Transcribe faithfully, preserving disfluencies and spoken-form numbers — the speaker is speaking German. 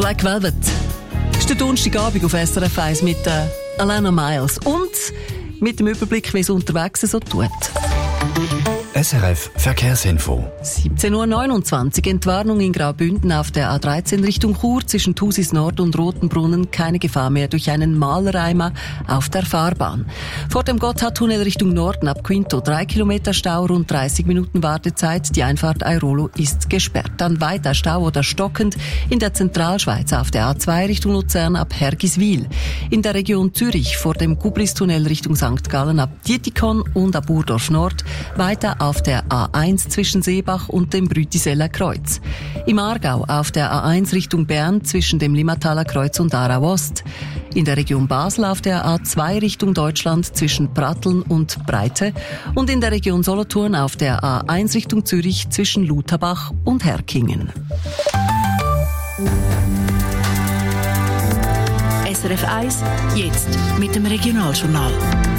Black Velvet. Das ist der Donnerstagabend auf S R F eins mit äh, Alana Miles und mit dem Überblick, wie es unterwegs so tut. S R F Verkehrsinfo. siebzehn Uhr neunundzwanzig. Entwarnung in Graubünden auf der A dreizehn Richtung Chur zwischen Thusis Nord und Rotenbrunnen. Keine Gefahr mehr durch einen Mahlreimer auf der Fahrbahn. Vor dem Gotthardtunnel Richtung Norden ab Quinto drei Kilometer Stau, rund dreißig Minuten Wartezeit. Die Einfahrt Airolo ist gesperrt. Dann weiter Stau oder stockend in der Zentralschweiz auf der A zwei Richtung Luzern ab Hergiswil. In der Region Zürich vor dem Gubristunnel Richtung Sankt Gallen ab Dietikon und ab Urdorf Nord. Weiter auf der A eins zwischen Seebach und dem Brütiseller Kreuz. Im Aargau auf der A eins Richtung Bern zwischen dem Limmataler Kreuz und Aarau Ost. In der Region Basel auf der A zwei Richtung Deutschland zwischen Pratteln und Breite. Und in der Region Solothurn auf der A eins Richtung Zürich zwischen Lutherbach und Herkingen. S R F eins, jetzt mit dem Regionaljournal.